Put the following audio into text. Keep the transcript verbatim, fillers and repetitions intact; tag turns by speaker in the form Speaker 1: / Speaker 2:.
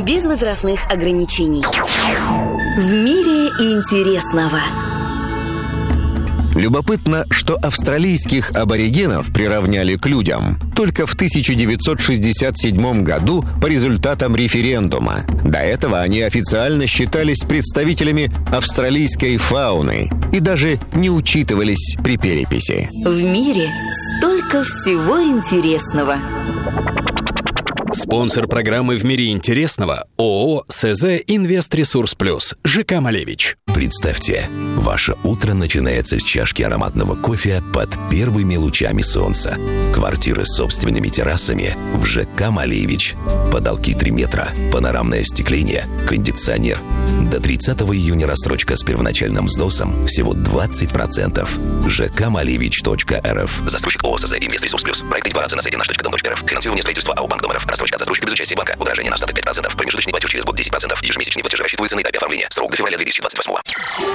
Speaker 1: без возрастных ограничений. В мире интересного.
Speaker 2: Любопытно, что австралийских аборигенов приравняли к людям только в тысяча девятьсот шестьдесят седьмом году по результатам референдума. До этого они официально считались представителями австралийской фауны и даже не учитывались при переписи.
Speaker 1: В мире столько всего интересного.
Speaker 3: Спонсор программы «В мире интересного» ООО СЗ «Инвест-Ресурс Плюс» ЖК «Малевич».
Speaker 4: Представьте, ваше утро начинается с чашки ароматного кофе под первыми лучами солнца. Квартиры с собственными террасами в ЖК «Малевич». Потолки три метра, панорамное остекление, кондиционер. До тридцатого июня рассрочка с первоначальным взносом всего двадцать процентов. ЖК Малевич точка эр эф. Застройщик ООО СЗ «Инвест-Ресурс Плюс». Проект декларации на сайте наш точка дом точка эр эф. Финансирование строительства АО «Банк Дом РФ». Рассрочка от застройщика без участия банка. Удорожание на остаток пять процентов. Промежуточный платеж через год десять процентов. Ежемесячные платежи рассчитываются на этапе оформления. Срок до февраля две тысячи двадцать восьмого.